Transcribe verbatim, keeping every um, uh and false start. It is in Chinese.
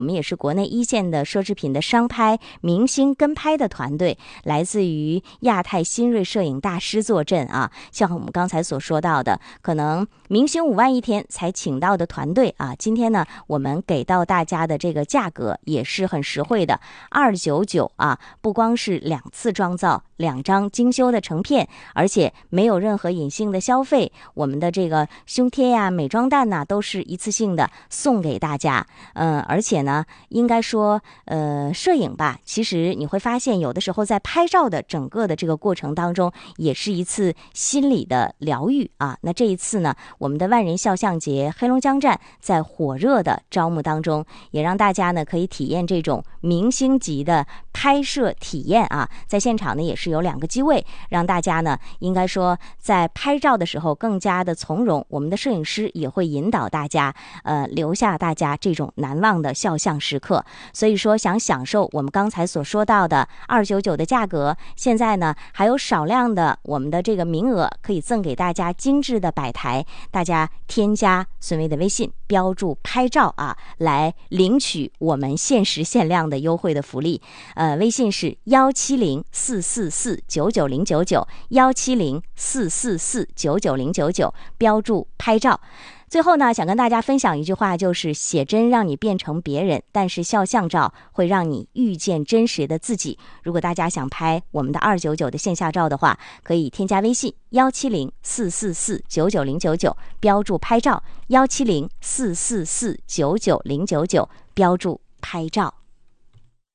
我们也是国内一线的奢侈品的商拍、明星跟拍的团队，来自于亚太新锐摄影大师坐镇啊。像我们刚才所说到的，可能明星五万一天才请到的团队啊，今天呢，我们给到大家的这个价格也是很实惠的，二九九啊，不光是两次妆造。两张精修的成片，而且没有任何隐性的消费，我们的这个胸贴呀、美妆蛋呐、啊，都是一次性的送给大家。嗯、呃，而且呢，应该说，呃，摄影吧，其实你会发现，有的时候在拍照的整个的这个过程当中，也是一次心理的疗愈啊。那这一次呢，我们的万人肖像节黑龙江站在火热的招募当中，也让大家呢可以体验这种明星级的拍摄体验啊。在现场呢，也是有两个机位，让大家呢应该说在拍照的时候更加的从容，我们的摄影师也会引导大家呃留下大家这种难忘的肖像时刻。所以说想享受我们刚才所说到的二九九的价格，现在呢还有少量的我们的这个名额可以赠给大家精致的摆台，大家添加孙薇的微信，标注拍照啊，来领取我们限时限量的优惠的福利。呃，微信是幺七零四四四九九零九九幺七零四四四九九零九九，标注拍照。最后呢，想跟大家分享一句话，就是写真让你变成别人，但是肖像照会让你遇见真实的自己。如果大家想拍我们的二九九的线下照的话，可以添加微信幺七零四四四九九零九九，标注拍照，幺七零四四四九九零九九，标注拍照。